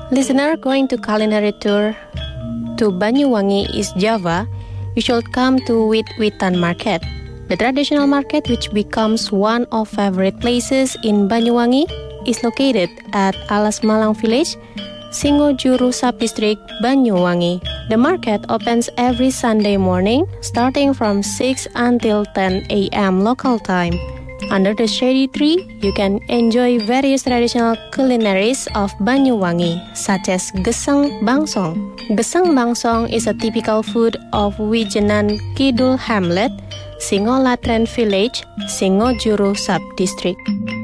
Listener going to culinary tour to Banyuwangi, East Java, you should come to Wit-Witan Market. The traditional market, which becomes one of favorite places in Banyuwangi, is located at Alas Malang Village, Singojuru Subdistrict, Banyuwangi. The market opens every Sunday morning, starting from 6 until 10 a.m. local time. Under the shady tree, you can enjoy various traditional culinaries of Banyuwangi, such as Gesang Bangsong. Gesang Bangsong is a typical food of Wijenan Kidul Hamlet, Singolatren Village, Singojuru Subdistrict.